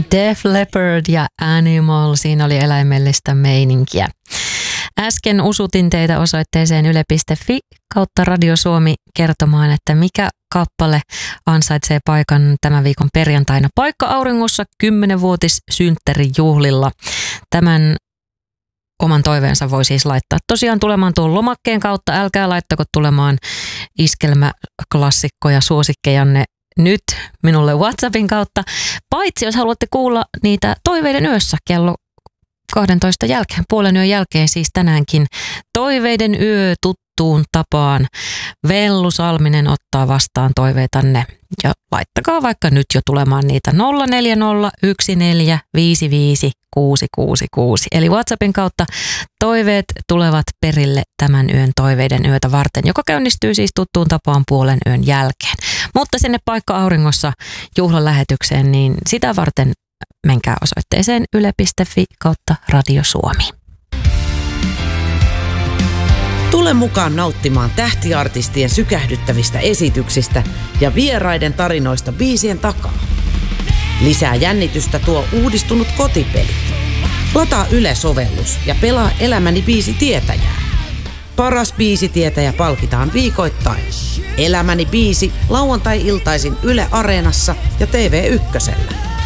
Def Leppard ja Animal, siinä oli eläimellistä meininkiä. Äsken usutin teitä osoitteeseen yle.fi kautta Radio Suomi kertomaan, että mikä kappale ansaitsee paikan tämän viikon perjantaina Paikka-auringossa 10-vuotissynttärijuhlilla. Tämän oman toiveensa voi siis laittaa tosiaan tulemaan tuon lomakkeen kautta. Älkää laittako tulemaan iskelmäklassikkoja, suosikkejanne nyt minulle WhatsAppin kautta. Paitsi jos haluatte kuulla niitä Toiveiden yössä kello 12 jälkeen, puolen yön jälkeen siis tänäänkin. Toiveiden yö tuttuun tapaan. Vellu Salminen ottaa vastaan toiveitanne ja laittakaa vaikka nyt jo tulemaan niitä 0401455666. Eli WhatsAppin kautta toiveet tulevat perille tämän yön Toiveiden yötä varten, joka käynnistyy siis tuttuun tapaan puolen yön jälkeen. Mutta sinne Paikka-auringossa juhlalähetykseen, niin sitä varten menkää osoitteeseen yle.fi kautta Radio Suomi. Tule mukaan nauttimaan tähtiartistien sykähdyttävistä esityksistä ja vieraiden tarinoista biisien takaa. Lisää jännitystä tuo uudistunut kotipeli. Lataa Yle-sovellus ja pelaa Elämäni biisitietäjää. Paras biisitietäjä palkitaan viikoittain. Elämäni biisi lauantai-iltaisin Yle Areenassa ja TV1:llä.